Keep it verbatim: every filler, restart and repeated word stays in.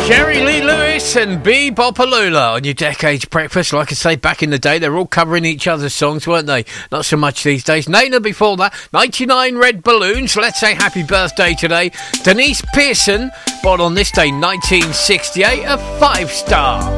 Jerry Lee Lewis and B. Bopalula on your Decades Breakfast. Like I say, back in the day, they were all covering each other's songs, weren't they? Not so much these days. Nana before that, ninety-nine Red Balloons. Let's say happy birthday today. Denise Pearson, born on this day, nineteen sixty-eight, a five-star.